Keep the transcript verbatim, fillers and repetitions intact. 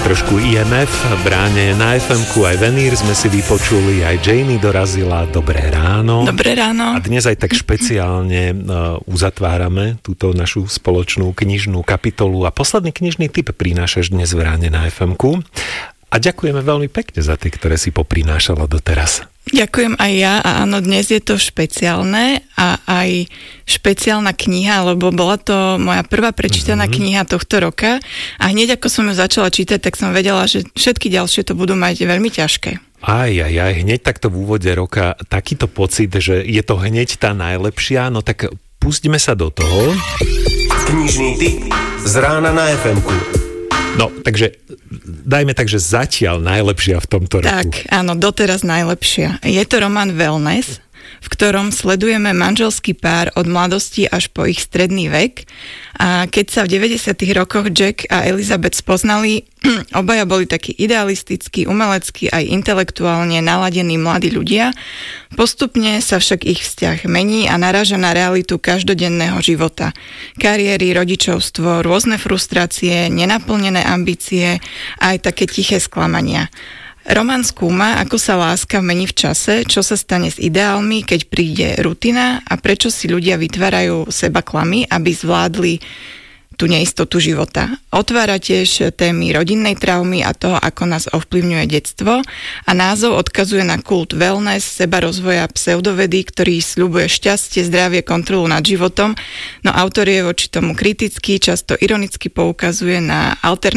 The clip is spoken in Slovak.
trošku í em ef, Bráne na ef emku, aj Venír sme si vypočuli, aj Jamie dorazila. Dobré ráno. Dobré ráno. A dnes aj tak špeciálne uh, uzatvárame túto našu spoločnú knižnú kapitolu a posledný knižný tip prinášaš dnes v Ráne na ef emku. A ďakujeme veľmi pekne za tie, ktoré si poprinášala doteraz. Ďakujem aj ja a áno, dnes je to špeciálne a aj špeciálna kniha, lebo bola to moja prvá prečítaná mm-hmm. kniha tohto roka a hneď ako som ju začala čítať, tak som vedela, že všetky ďalšie to budú mať veľmi ťažké. Aj, aj, aj, hneď takto v úvode roka takýto pocit, že je to hneď tá najlepšia, no tak pustíme sa do toho. Knižný tip z Rána na ef emku. No, takže dajme tak, že zatiaľ najlepšia v tomto roku. Tak, áno, doteraz najlepšia. Je to román Wellness, v ktorom sledujeme manželský pár od mladosti až po ich stredný vek. A keď sa v deväťdesiatych rokoch Jack a Elizabeth spoznali, obaja boli takí idealistickí, umeleckí aj intelektuálne naladení mladí ľudia. Postupne sa však ich vzťah mení a naráža na realitu každodenného života. Kariéry, rodičovstvo, rôzne frustrácie, nenaplnené ambície a aj také tiché sklamania. Román skúma, ako sa láska mení v čase, čo sa stane s ideálmi, keď príde rutina a prečo si ľudia vytvárajú seba klamy, aby zvládli tú neistotu života. Otvára tiež témy rodinnej traumy a toho, ako nás ovplyvňuje detstvo a názov odkazuje na kult wellness, seba rozvoja pseudovedy, ktorý sľubuje šťastie, zdravie, kontrolu nad životom, no autor je voči tomu kritický, často ironicky poukazuje na alternatívne